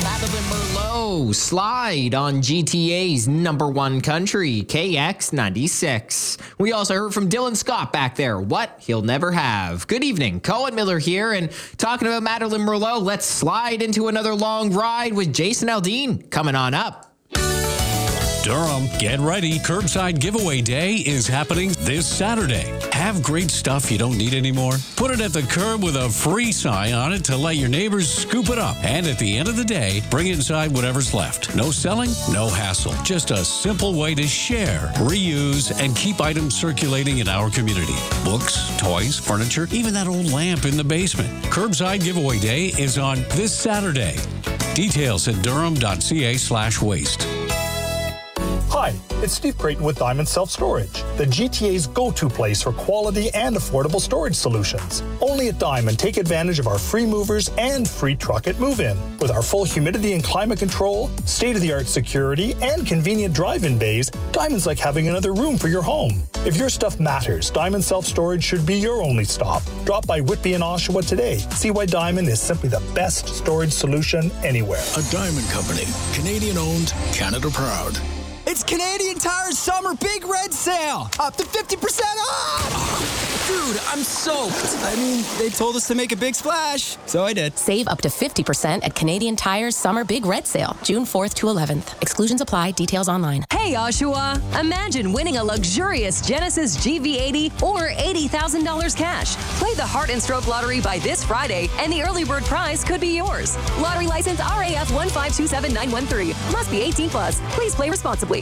Madeline Merlot, Slide on GTA's number one country, KX96. We also heard from Dylan Scott back there, What He'll Never Have. Good evening, Cohen Miller here, and talking about Madeline Merlot, let's slide into another long ride with Jason Aldean coming on up. Durham, get ready. Curbside Giveaway Day is happening this Saturday. Have great stuff you don't need anymore? Put it at the curb with a free sign on it to let your neighbors scoop it up. And at the end of the day, bring inside whatever's left. No selling, no hassle. Just a simple way to share, reuse, and keep items circulating in our community. Books, toys, furniture, even that old lamp in the basement. Curbside Giveaway Day is on this Saturday. Details at durham.ca/waste. Hi, it's Steve Creighton with Diamond Self-Storage, the GTA's go-to place for quality and affordable storage solutions. Only at Diamond, take advantage of our free movers and free truck at move-in. With our full humidity and climate control, state-of-the-art security, and convenient drive-in bays, Diamond's like having another room for your home. If your stuff matters, Diamond Self-Storage should be your only stop. Drop by Whitby and Oshawa today. See why Diamond is simply the best storage solution anywhere. A Diamond Company, Canadian-owned, Canada proud. It's Canadian Tire's Summer Big Red Sale! Up to 50% off! Dude, I'm soaked. I mean, they told us to make a big splash, so I did. Save up to 50% at Canadian Tire's Summer Big Red Sale, June 4th to 11th. Exclusions apply. Details online. Hey, Oshawa. Imagine winning a luxurious Genesis GV80 or $80,000 cash. Play the Heart and Stroke Lottery by this Friday, and the early bird prize could be yours. Lottery license RAF 1527913. Must be 18 plus. Please play responsibly.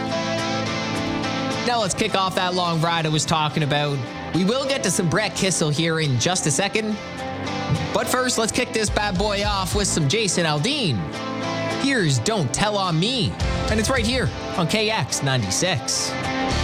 Now let's kick off that long ride I was talking about. We will get to some Brett Kissel here in just a second. But first, let's kick this bad boy off with some Jason Aldean. Here's Don't Tell on Me. And it's right here on KX96.